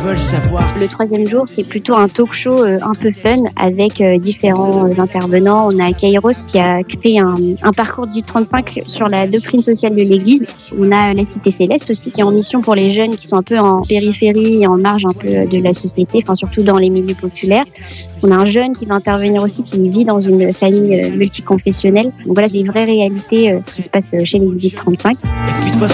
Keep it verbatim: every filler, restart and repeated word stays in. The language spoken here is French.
veulent savoir. Le troisième jour, c'est plutôt un talk show euh, un peu fun avec euh, différents euh, intervenants. On a Kairos qui a créé un, un parcours dix-huit trente-cinq sur la doctrine sociale de l'Église. On a la Cité Céleste aussi qui est en mission pour les jeunes qui sont un peu en périphérie et en marge un peu de la société, enfin surtout dans les milieux populaires. On a un jeune qui va intervenir aussi qui vit dans une famille euh, multiconfessionnelle. Donc voilà, des vraies réalités euh, qui se passent chez les dix-huit trente-cinq. Et puis de toute façon,